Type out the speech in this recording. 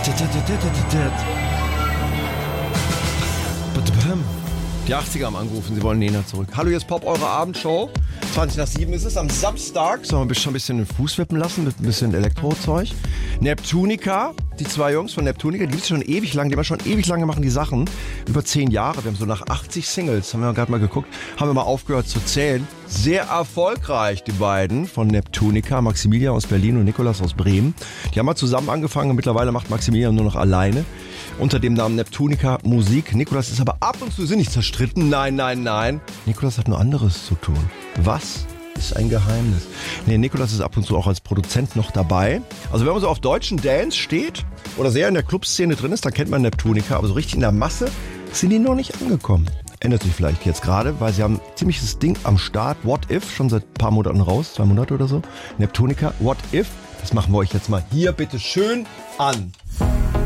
Die 80er haben angerufen, sie wollen Nena zurück. Hallo, hier ist Pop, eure Abendshow. 20:07 ist es, am Samstag. Sollen wir schon ein bisschen den Fuß wippen lassen mit ein bisschen Elektrozeug. Neptunica, die zwei Jungs von Neptunica, die gibt es schon ewig lang, die haben schon ewig lange machen die Sachen. Über 10 Jahre, wir haben so nach 80 Singles, haben wir gerade mal geguckt, haben wir mal aufgehört zu zählen. Sehr erfolgreich, die beiden von Neptunica, Maximilian aus Berlin und Nikolas aus Bremen. Die haben mal zusammen angefangen und mittlerweile macht Maximilian nur noch alleine. Unter dem Namen Neptunica Musik. Nikolas ist aber ab und zu sind nicht zerstritten. Nein. Nikolas hat nur anderes zu tun. Was? Ist ein Geheimnis. Nee, Nikolas ist ab und zu auch als Produzent noch dabei. Also wenn man so auf deutschen Dance steht oder sehr in der Clubszene drin ist, dann kennt man Neptunica. Aber so richtig in der Masse sind die noch nicht angekommen. Ändert sich vielleicht jetzt gerade, weil sie haben ein ziemliches Ding am Start. What If, schon seit ein paar Monaten raus, 2 Monate oder so. Neptunica, What If, das machen wir euch jetzt mal hier bitte schön an.